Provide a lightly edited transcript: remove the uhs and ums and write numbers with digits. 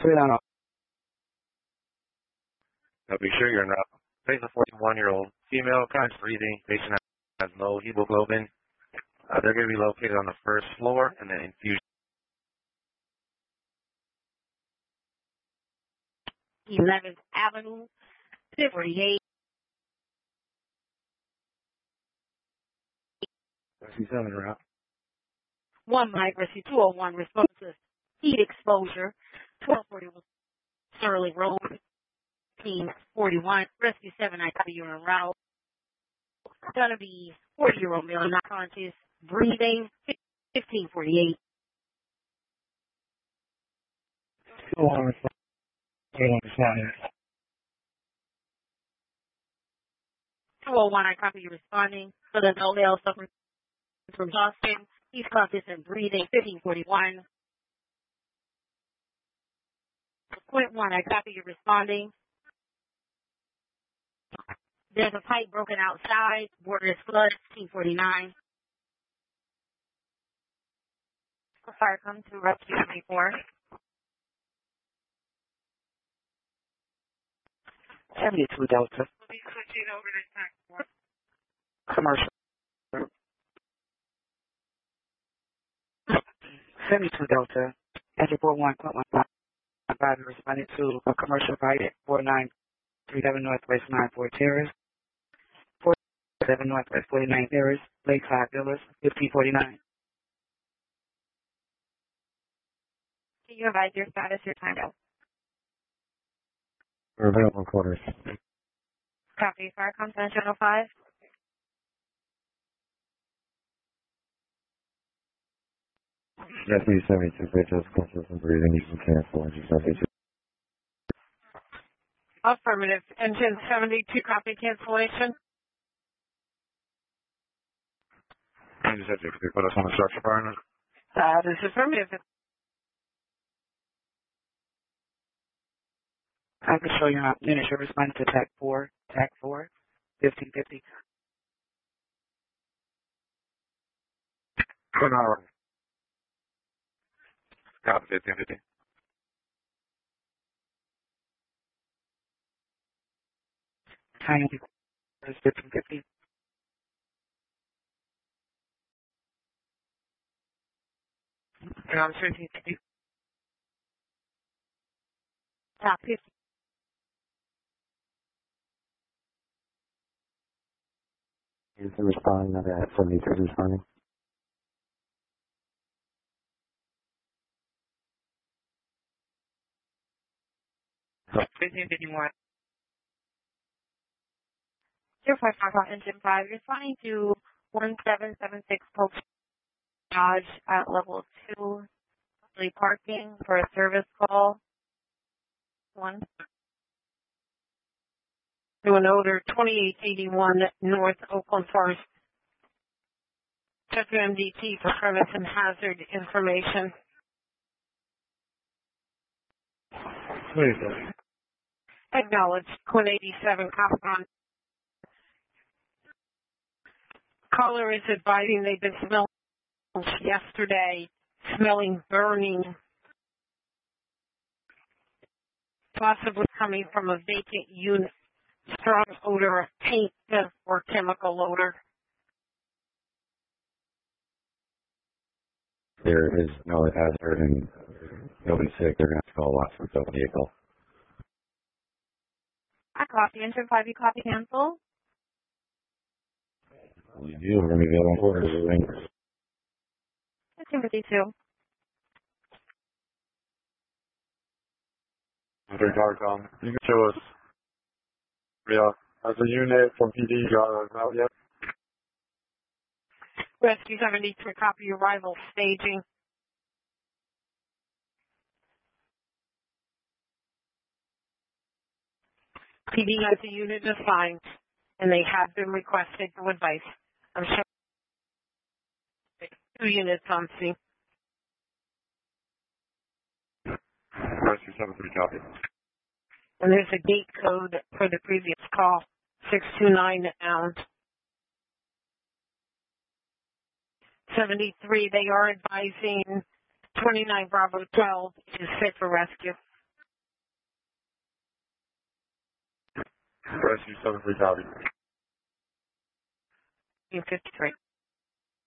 390. Now be sure you're not. Place a 41-year-old female, conscious breathing. Patient has low hemoglobin. They're going to be located on the first floor in the infusion. 11th Avenue, 48. Rescue 7 route. 1 Mike, Rescue 201, response to heat exposure, 1241 Sterling Road, 1541, Rescue 7, I copy you en route. Gonna be 40-year-old male, not conscious, breathing, 1548. 201, I copy you responding. For the no male suffering from exhaustion, he's conscious and breathing, 1541. Point 1, I copy you responding. There's a pipe broken outside, water is flood, 1549. Fire come to rescue 24. 72 Delta. We'll be switching over to TAC 4. Commercial. 72 Delta. Enter 41.1. Private responded to a commercial fire at 4937 Northwest 94 Terrace. 47 Northwest 49 Terrace. Lakeside Villas, 1549. Can you advise your status, your time out? We're available quarters. Copy. Fire comes on Channel 5. Rescue 72, Rachel's consistent breathing. You can cancel. Engine 72. Affirmative. Engine 72, copy cancellation. Engine 72, could you put us on the structure partner? That is affirmative. I can show you how initial response to TAC 4, 1550. 1 hour. Copy, 1550. Time is 1550. And I'm 1350. Top 50. Is the responding not at 73 responding? So 1551. 055 Engine 5, responding to 1776 Polk Dodge at level 2, parking for a service call. 1. To an odor 2881 North Oakland Forest. Check MDT for premise and hazard information. Please. Acknowledged. Quinn 87 Copacabana. Caller is advising they've been smelling yesterday, smelling burning, possibly coming from a vacant unit. Strong odor of paint or chemical odor. There is no hazard and nobody's sick. They're going to have to call Watson for the vehicle. I copy. Engine 5, you copy cancel? You do. We're going to be available on quarters. Engine 52. Darcom. You can show us. Yeah. Has a unit from PD got out yet? Rescue 73, copy arrival staging. PD has a unit assigned, and they have been requested for advice. I'm sure 2 units on scene. Rescue 73, copy. And there's a gate code for the previous call, 629 pound. 73, they are advising 29 Bravo 12 is fit for rescue. Rescue 7 Fatality. 53.